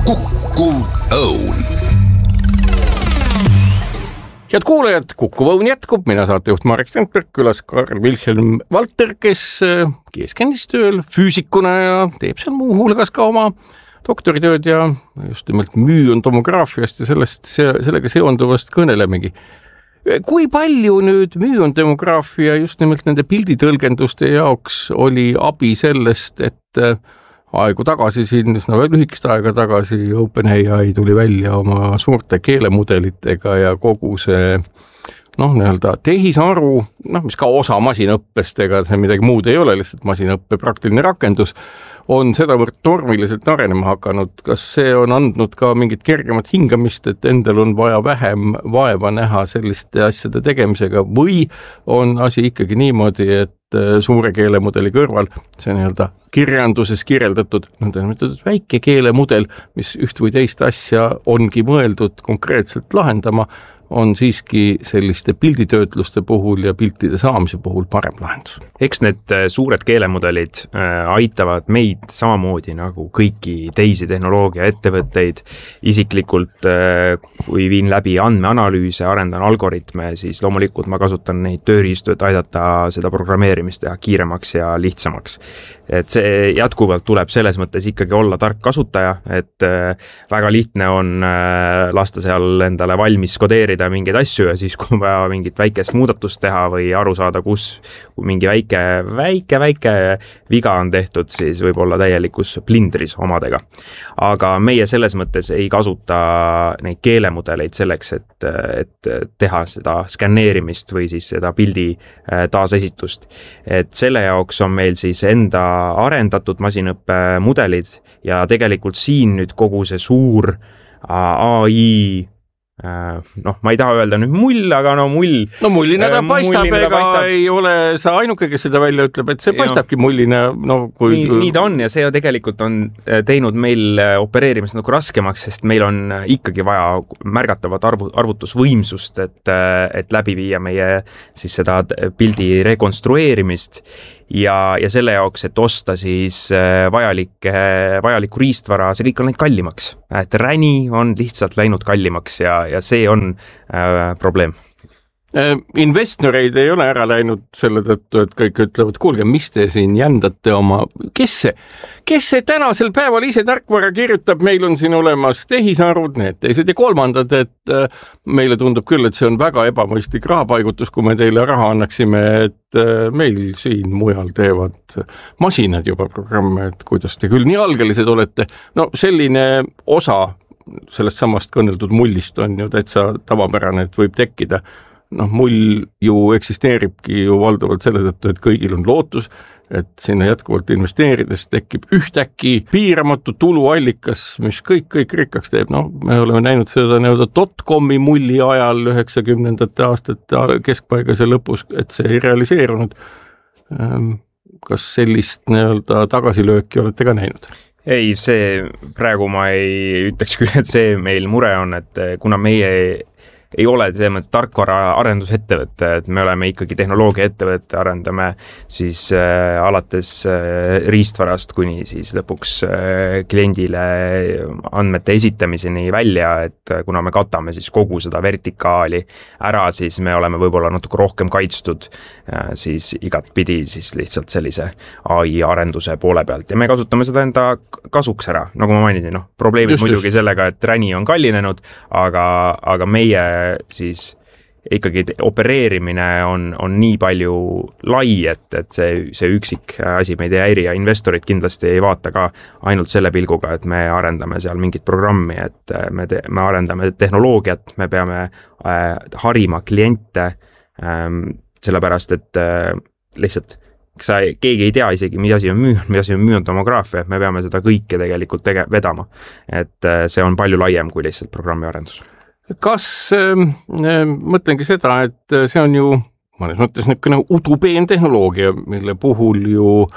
Kukkuv Õun. Head kuulajad, Kukkuv Õun jätkub, mina saatejuht Marek Strandberg, külas Karl Wilhelm Valter, kes käis tööl füüsikuna ja teeb seal muu hulgas ka oma doktoritööd ja just nimelt müontomograafiast ja sellega seonduvast kõnelemegi. Kui palju nüüd müontomograafia just nimelt nende pilditõlgenduste jaoks oli abi sellest, et aegu tagasi siin, lühikest aega tagasi OpenAI tuli välja oma suurte keelemudelitega ja kogu see tehisaru, mis ka osa masinõppest, ega see midagi muud ei ole, lihtsalt masinõppe praktiline rakendus, on sedavõrd tormiliselt arenema hakanud. Kas see on andnud ka mingit kergemat hingamist, et endal on vaja vähem vaeva näha selliste asjade tegemisega või on asi ikkagi niimoodi, et suure keelemudeli kõrval see kirjanduses kirjeldatud väike keelemudel, mis üht või teist asja ongi mõeldud konkreetselt lahendama, on siiski selliste pilditöötluste puhul ja piltide saamise puhul parem lahendus. Eks need suured keelemudelid aitavad meid samamoodi nagu kõiki teisi tehnoloogia ettevõtteid. Isiklikult, kui viin läbi andmeanalüüse, arendan algoritme, siis loomulikult ma kasutan neid tööriistu, et aidata seda programmeerimist teha kiiremaks ja lihtsamaks. Et see jätkuvalt tuleb selles mõttes ikkagi olla tark kasutaja, et väga lihtne on lasta seal endale valmis kodeerida mingeid asju ja siis kui vaja mingit väikest muudatust teha või aru saada, kus mingi väike viga on tehtud, siis võib olla täielikus plindris omadega. Aga meie selles mõttes ei kasuta neid keelemudeleid selleks, et teha seda skanneerimist või siis seda pildi taasesitust. Et selle jaoks on meil siis enda arendatud masinõppe mudelid ja tegelikult siin nüüd kogu see suur AI ma ei taha öelda nüüd mull, aga mull. Mullina ta paistab, ei ole sa ainuke, kes seda välja ütleb, et see paistabki mullina. Nii ta on ja see tegelikult on teinud meil opereerimist raskemaks, sest meil on ikkagi vaja märgatavat arvutusvõimsust, et läbi viia meie siis seda pildi rekonstrueerimist ja selle jaoks, et osta siis vajalikku riistvara, see kõik on läinud kallimaks. Et räni on lihtsalt läinud kallimaks ja see on probleem. Investoreid ei ole ära läinud selle tõttu, et kõik ütlevad, kuulge, mis te siin jändate oma, kes see tänasel päeval ise tarkvara kirjutab, meil on siin olemas tehisarvud, need teised ja kolmandad, et meile tundub küll, et see on väga ebamõistlik rahapaigutus, kui me teile raha annaksime, et meil siin mujal teevad masinad juba programme, et kuidas te küll nii algelised olete. Selline osa sellest samast kõneldud mullist on ju täitsa tavapärane, et võib tekkida. Mull ju eksisteeribki ju valdavalt selle tõttu, et kõigil on lootus, et sinna jätkuvalt investeerides tekib ühtäkki piiramatu tuluallikas, mis kõik rikkaks teeb. Me oleme näinud seda .comi mulli ajal 90. aastate keskpaigas ja lõpus, et see ei realiseerunud. Kas sellist tagasilööki olete ka näinud? Ei, see praegu ma ei ütleks küll, et see meil mure on, et kuna meie ei ole tarkvara arendusettevõte, et me oleme ikkagi tehnoloogia ettevõte, arendame siis alates riistvarast kuni siis lõpuks kliendile andmete esitamiseni välja, et kuna me katame siis kogu seda vertikaali ära, siis me oleme võib-olla natuke rohkem kaitstud siis igatpidi siis lihtsalt sellise AI arenduse poole pealt ja me kasutame seda enda kasuks ära, nagu ma mainisin, probleemid muidugi sellega, et räni on kallinenud, aga meie siis ikkagi opereerimine on nii palju lai, et see üksik asi meid ei häiri ja investorid kindlasti ei vaata ka ainult selle pilguga, et me arendame seal mingit programmi, et me arendame tehnoloogiat, me peame harima kliente, sellepärast, et lihtsalt keegi ei tea isegi, mis asi on müontomograafia, me peame seda kõike tegelikult vedama, et see on palju laiem kui lihtsalt programmi arendus. Kas mõtlengi seda, et see on ju mõnes mõttes niisugune udupeen tehnoloogia, mille puhul ju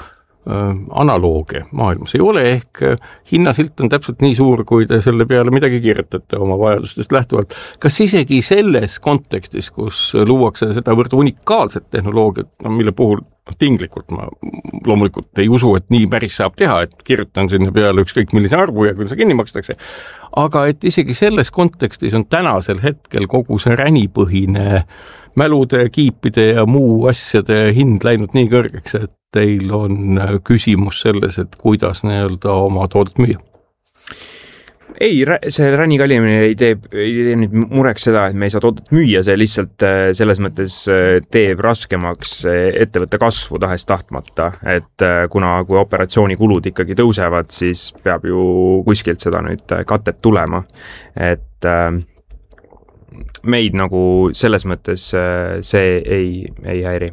analooge maailmas ei ole, ehk hinnasilt on täpselt nii suur, kui te selle peale midagi kirjutate oma vajadustest lähtuvalt. Kas isegi selles kontekstis, kus luuakse sedavõrd unikaalset tehnoloogiat, mille puhul tinglikult ma loomulikult ei usu, et nii päris saab teha, et kirjutan sinna peale ükskõik millise arvu ja küll see kinni makstakse, aga et isegi selles kontekstis on tänasel hetkel kogu see ränipõhine mälude, kiipide ja muu asjade hind läinud nii kõrgeks, et teil on küsimus selles, et kuidas nii-öelda oma toodet müüa? Ei, see räni kallimine ei tee nüüd mureks seda, et me ei saa toodet müüa, see lihtsalt selles mõttes teeb raskemaks ettevõtte kasvu tahes tahtmata, et kuna kui operatsioonikulud ikkagi tõusevad, siis peab ju kuskilt seda nüüd katet tulema, et meid nagu selles mõttes see ei häiri.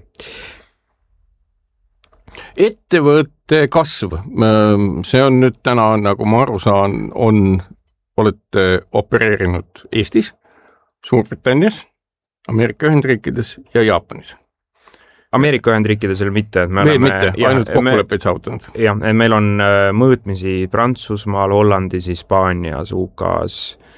Ettevõtte kasv, see on nüüd täna, nagu ma aru saan, olete opereerinud Eestis, Suurbritannias, Ameerika Ühendriikides ja Jaapanis. Ameerika Ühendriikides veel mitte. Veel mitte, ainult kokkuleppeid saavutanud. Jah, meil on mõõtmisi Prantsusmaal, Hollandis, Hispaanias, UK-s,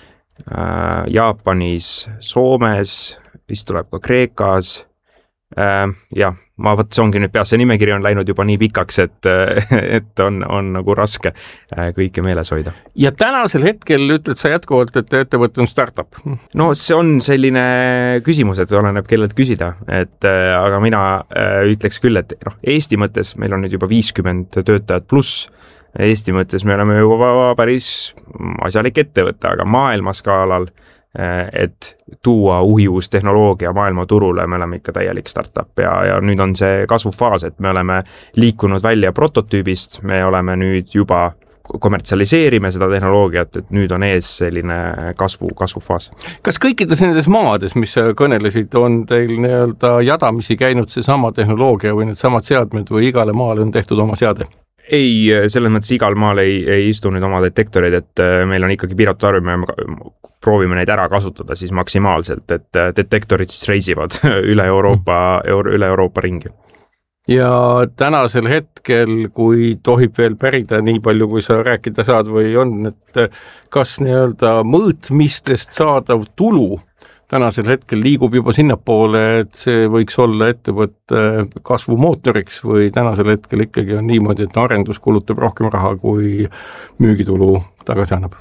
Jaapanis, Soomes, vist tuleb ka Kreekas. Jah, see ongi nüüd peas, see nimekiri on läinud juba nii pikaks, et on nagu raske kõike meeles hoida. Ja tänasel hetkel ütled sa jätkuvalt, et ettevõte on startup? No see on selline küsimus, et oleneb kellelt küsida, aga mina ütleks küll, et Eesti mõttes meil on nüüd juba 50 töötajat pluss, Eesti mõttes me oleme juba päris asjalik ettevõte, aga maailma skaalal, et tuua uhius tehnoloogia maailma turule, me oleme ikka täielik startup ja nüüd on see kasvufaas, et me oleme liikunud välja prototüübist, me oleme nüüd juba kommertsialiseerime seda tehnoloogiat, et nüüd on ees selline kasvufaas. Kas kõikides nendes maades, mis sa kõnelesid, on teil nii-öelda jadamisi käinud see sama tehnoloogia või need samad seadmed või igale maale on tehtud oma seade? Ei, selles mõttes igal maal ei istu nüüd oma detektorid, et meil on ikkagi piiratud arv, me proovime neid ära kasutada siis maksimaalselt, et detektorid siis reisivad üle Euroopa ringi. Ja tänasel hetkel, kui tohib veel pärida nii palju, kui sa rääkida saad või on, et kas nii-öelda mõõtmistest saadav tulu tänasel hetkel liigub juba sinnapoole, et see võiks olla ettevõtte kasvumootoriks või tänasel hetkel ikkagi on niimoodi, et arendus kulutab rohkem raha, kui müügitulu tagasi annab?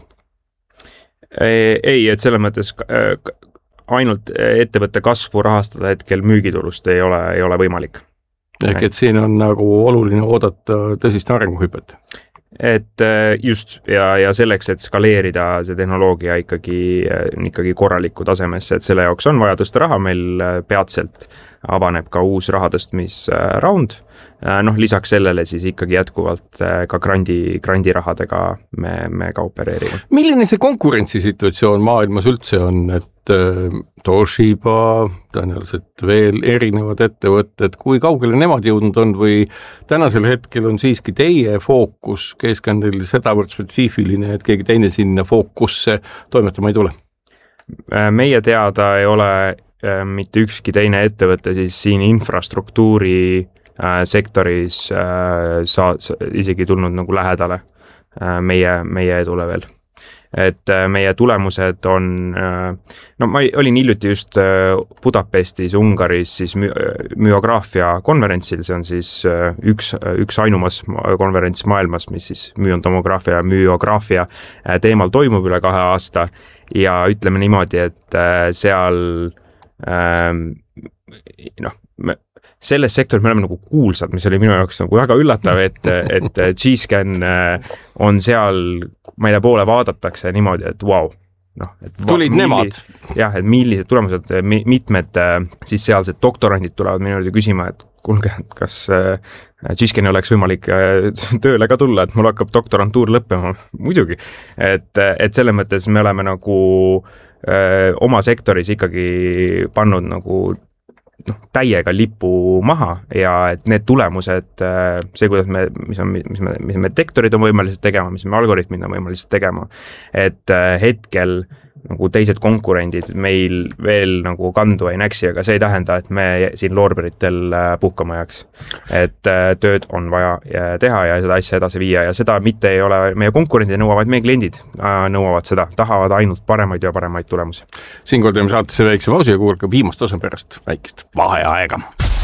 Ei, et selles mõttes ainult ettevõtte kasvu rahastada hetkel müügitulust ei ole võimalik. Ehk et siin on nagu oluline oodata tõsist arenguhüpet? Et just ja selleks, et skaleerida see tehnoloogia ikkagi korraliku tasemesse, et selle jaoks on vaja tõsta raha, meil peatselt avaneb ka uus rahatõstmisraund. Lisaks sellele siis ikkagi jätkuvalt ka grandirahadega me ka opereerime. Milline see konkurentsisituatsioon maailmas üldse on, et Toshiba, tõenäoliselt veel erinevad ettevõtted, kui kaugele nemad jõudnud on või tänasel hetkel on siiski teie fookus keskkondil sedavõrd spetsiifiline, et keegi teine sinna fookusse toimetama ei tule? Meie teada ei ole mitte ükski teine ettevõte siis siin infrastruktuuri sektoris isegi tulnud nagu lähedale meie edule veel. Et meie tulemused on, ma olin hiljuti just Budapestis, Ungaris siis myograafia konverentsil, see on siis üks ainumas konverents maailmas, mis siis myotomograafia ja myograafia teemal toimub üle 2 aasta ja ütleme niimoodi, et seal selles sektoris me oleme nagu kuulsad, mis oli minu jaoks nagu väga üllatav, et G-Scan on seal, meile poole vaadatakse niimoodi, et vau. Tulid nemad. Jah, et millised tulemused, mitmed siis sealsed doktorandid tulevad minu juurde küsima, et kuulge, kas G-Scani oleks võimalik tööle ka tulla, et mul hakkab doktorantuur lõppema. Muidugi, et selle mõttes me oleme nagu oma sektoris ikkagi pannud nagu täiega lipu maha ja et need tulemused, see, kuidas mis me detektorid on võimelised tegema, mis me algoritmid on võimelised tegema, et hetkel nagu teised konkurendid meil veel nagu kandu ei näksi, aga see ei tähenda, et me siin loorberitel puhkama jääks. Et tööd on vaja teha ja seda asja edasi viia ja seda mitte ei ole meie konkurendid nõuavad, meie kliendid nõuavad seda, tahavad ainult paremaid ja paremaid tulemusi. Siinkohal teeme saatesse väikse pausi ja kuulge viimast osa pärast väikest vaheaega.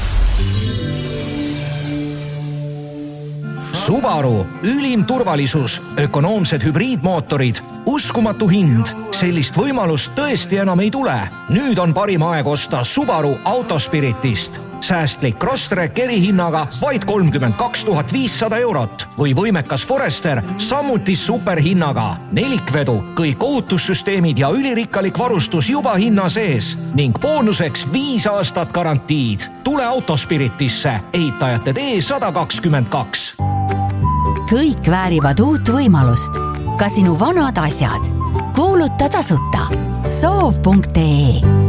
Subaru, ülim turvalisus, ökonoomsed hübriidmootorid, uskumatu hind. Sellist võimalust tõesti enam ei tule. Nüüd on parim aeg osta Subaru Autospiritist. Säästlik Crosstrek erihinnaga vaid 32 500 eurot või võimekas Forester samuti superhinnaga. Nelikvedu, kõik ohutussüsteemid ja ülirikkalik varustus juba hinna sees ning boonuseks 5 aastat garantiid. Tule Autospiritisse, ehitajate tee 122. Kõik väärivad uut võimalust. Ka sinu vanad asjad. Kuuluta tasuta. Soov.ee